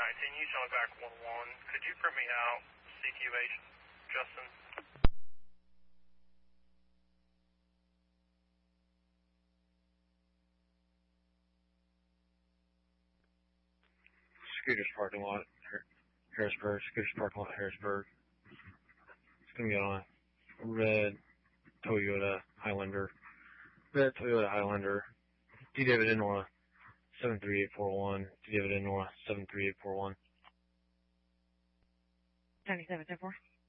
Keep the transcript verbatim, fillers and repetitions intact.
nineteen, you tell me back one one. Could you print me out C Q H, Justin? Scooters parking lot, Harrisburg. Scooters parking lot, Harrisburg. It's going to be on a red Toyota Highlander. Red Toyota Highlander. D David Inwa, seven three eight four one. D David Inwa, seven three eight four one. seventy-seven ten four.